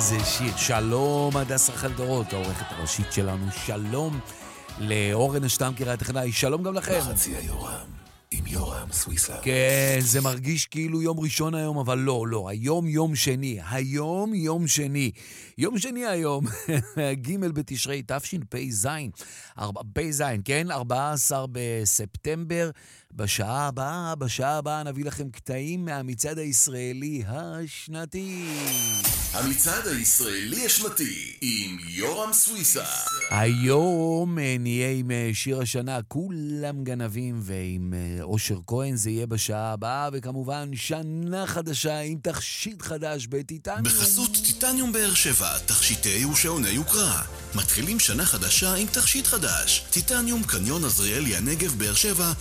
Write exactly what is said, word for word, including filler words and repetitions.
איזה שיר. שלום, הדס רחל-דורות, העורכת הראשית שלנו. שלום לאורן השטמקר הטכנאי. שלום גם לכם. בחצי היורם, עם יורם סוויסה. כן, זה מרגיש כאילו יום ראשון היום, אבל לא, לא. היום יום שני. היום יום שני. יום שני היום. ג' בתשרי תשפ"ז. פ"ז, כן? ארבעה עשר בספטמבר. בשעה הבאה, בשעה הבאה נביא לכם קטעים מהמצעד הישראלי השנתי. המצעד הישראלי השנתי עם יורם סוויסה. היום נהיה עם שיר השנה כולם גנבים, ועם אושר כהן זה יהיה בשעה הבאה, וכמובן שנה חדשה עם תכשיט חדש בטיטניום. בחסות טיטניום באר שבע, תכשיטי ושעוני יוקרה. מתחילים שנה חדשה עם תכשיט חדש. טיטניום קניון עזריאלי הנגב באר שבע